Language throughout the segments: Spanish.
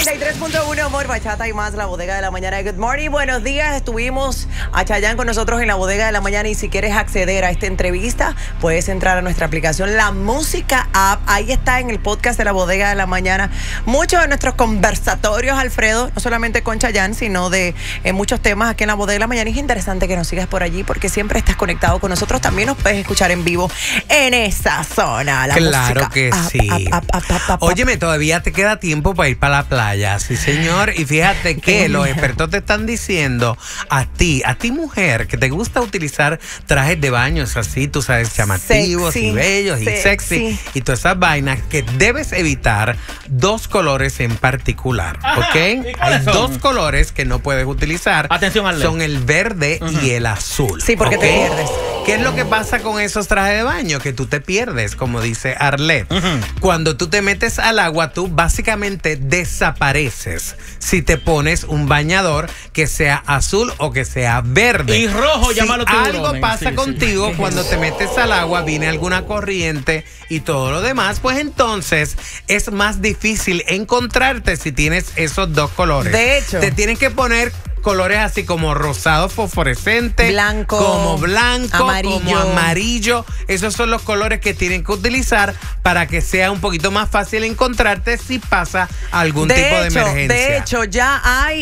93.1 Amor, Bachata y más, la bodega de la mañana. Good morning, buenos días. Estuvimos a Chayanne con nosotros en la bodega de la mañana y si quieres acceder a esta entrevista, puedes entrar a nuestra aplicación La Música App. Ahí está en el podcast de la bodega de la mañana. Muchos de nuestros conversatorios, Alfredo, no solamente con Chayanne, sino de muchos temas aquí en la bodega de la mañana. Y es interesante que nos sigas por allí porque siempre estás conectado con nosotros. También nos puedes escuchar en vivo en esa zona. La claro música que sí. Óyeme, todavía te queda tiempo para ir para la playa, sí señor, y fíjate que los expertos te están diciendo a ti mujer, que te gusta utilizar trajes de baños así, tú sabes, llamativos y bellos y sexy y todas esas vainas, que debes evitar dos colores en particular, ¿ok? Hay dos colores que no puedes utilizar. Atención al son el verde y el azul. Sí, porque te pierdes. ¿Qué es lo que pasa con esos trajes de baño? Que tú te pierdes, como dice Arlet. Cuando tú te metes al agua, tú básicamente desapareces si te pones un bañador que sea azul o que sea verde. Y rojo, llámalo Si tiburones. algo pasa contigo cuando te metes al agua, viene alguna corriente y todo lo demás, pues entonces es más difícil encontrarte si tienes esos dos colores. De hecho, te tienes que poner colores así como rosado fosforescente, blanco, como blanco, amarillo. como amarillo. Esos son los colores que tienen que utilizar para que sea un poquito más fácil encontrarte si pasa algún tipo de emergencia. De hecho, ya hay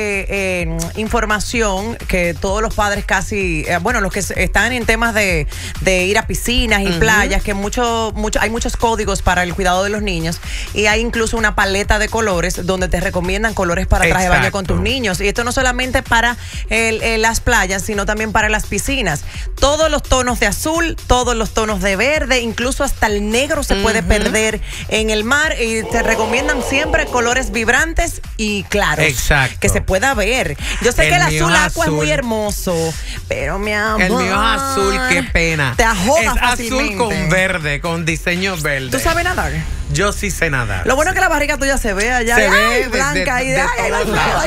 información que todos los padres casi, bueno, los que están en temas de ir a piscinas y playas, que hay muchos códigos para el cuidado de los niños y hay incluso una paleta de colores donde te recomiendan colores para traje de baño con tus niños. Y esto no solamente para las playas, sino también para las piscinas. Todos los tonos de azul, todos los tonos de verde, incluso hasta el negro se puede perder en el mar y te recomiendan siempre colores vibrantes y claros. Exacto. Que se pueda ver. Yo sé que el azul aqua es muy hermoso, pero mi amor, el mío es azul, qué pena. Te ahogas es fácilmente. azul con verde, con diseño verde. ¿Tú sabes nadar? Yo sí sé nadar. Lo bueno es que la barriga tuya se ve allá. Se ve blanca y de todos lados.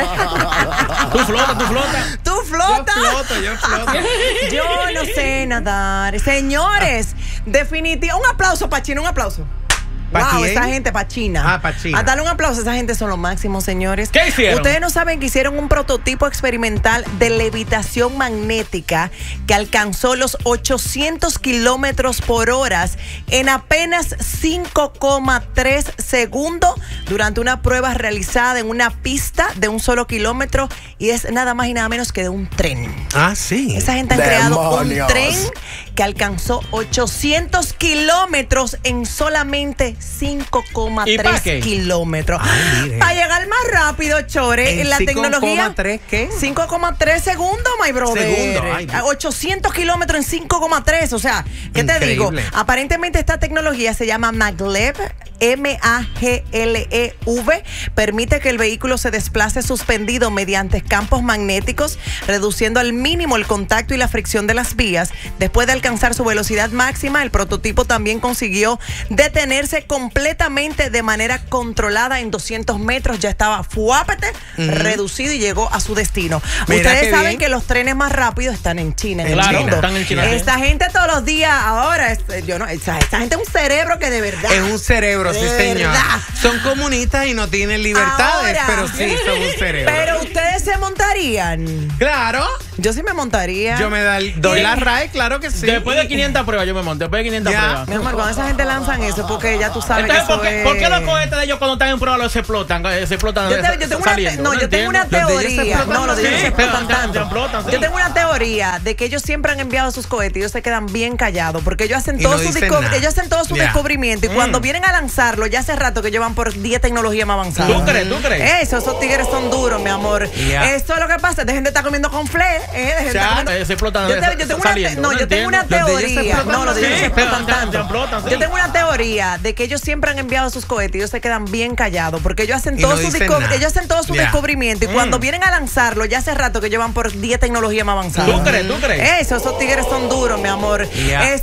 Tú flotas. Tú flotas. Yo floto. Yo no sé nadar. Señores, definitivamente. Un aplauso para China, un aplauso. ¿Pa Wow, quién? esa gente, para China. para China. A darle un aplauso, esa gente son los máximos, señores. ¿Qué hicieron? Ustedes no saben que hicieron un prototipo experimental de levitación magnética que alcanzó los 800 kilómetros por hora en apenas 5,3 segundos durante una prueba realizada en una pista de un solo kilómetro y es nada más y nada menos que de un tren. Ah, sí. Esa gente ha creado un tren que alcanzó 800 kilómetros en solamente 5,3 kilómetros. Para llegar más rápido, Chore, en la tecnología. ¿5,3 qué? 5,3 segundos, my brother. Ay, 800 kilómetros en 5,3. O sea, ¿qué te digo? Aparentemente esta tecnología se llama Maglev. MAGLEV permite que el vehículo se desplace suspendido mediante campos magnéticos, reduciendo al mínimo el contacto y la fricción de las vías. Después de alcanzar su velocidad máxima, el prototipo también consiguió detenerse completamente de manera controlada en 200 metros. Ya estaba reducido y llegó a su destino. Mira, ustedes saben que los trenes más rápidos están en China. Están en China. Esta gente todos los días ahora, esta gente es un cerebro que de verdad. Es un cerebro, sí, señor. verdad. Son comunistas y no tienen libertades, Ahora, pero sí son un cerebro. Pero ustedes se montarían. Claro. Yo sí me montaría. Yo me doy la RAE, claro que sí. Después de 500 pruebas yo me monto. Después de 500 pruebas. Mi amor, cuando esa gente lanzan eso, porque ya tú sabes Entonces, que eso ¿por qué los cohetes de ellos cuando están en prueba los explotan? Se explotan yo tengo una teoría. No, los de ellos se explotan tanto. Yo tengo una teoría de que ellos siempre han enviado sus cohetes y ellos se quedan bien callados porque ellos hacen todo su descubrimiento y cuando vienen a lanzarlo, ya hace rato que ellos van por 10 tecnologías más avanzadas. ¿Tú crees? Esos tigres son duros, mi amor. Esto es lo que pasa. Dejen de estar comiendo con fle. Se explotan. Yo tengo una teoría. No, los de ellos se explotan tanto. Yo tengo una teoría de que ellos siempre han enviado sus cohetes y ellos se quedan bien callados porque ellos hacen todo su descubrimiento y cuando vienen a lanzarlo, ya hace rato que ellos van por 10 tecnologías más avanzadas. ¿Tú crees? Esos tigres son duros, mi amor.